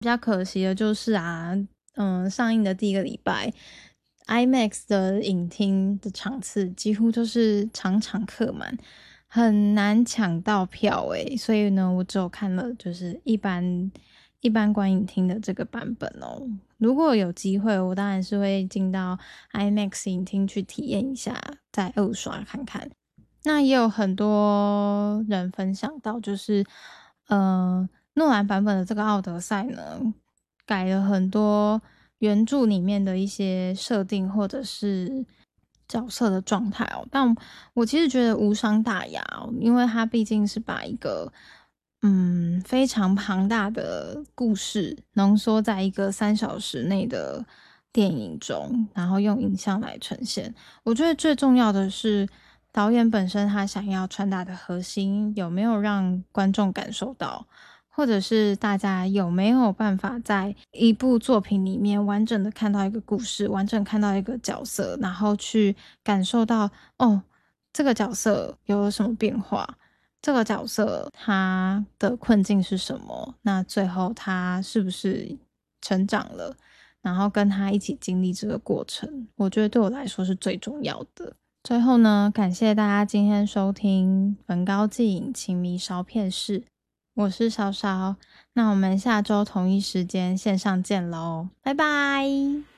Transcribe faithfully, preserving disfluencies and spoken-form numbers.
比较可惜的就是啊，嗯，上映的第一个礼拜 ，IMAX 的影厅的场次几乎就是场场客满，很难抢到票诶，所以呢，我只有看了就是一般一般观影厅的这个版本哦。如果有机会，我当然是会进到 IMAX 影厅去体验一下，再二刷看看。那也有很多人分享到，就是呃，诺兰版本的这个《奥德赛》呢，改了很多原著里面的一些设定或者是角色的状态哦。但我其实觉得无伤大雅哦，因为它毕竟是把一个嗯非常庞大的故事浓缩在一个三小时内的电影中，然后用影像来呈现。我觉得最重要的是，导演本身他想要传达的核心有没有让观众感受到，或者是大家有没有办法在一部作品里面完整的看到一个故事，完整看到一个角色，然后去感受到哦，这个角色有什么变化，这个角色他的困境是什么，那最后他是不是成长了，然后跟他一起经历这个过程，我觉得对我来说是最重要的。最后呢，感谢大家今天收听《焚高祭影情迷烧片室》，我是稍稍，那我们下周同一时间线上见喽，拜拜。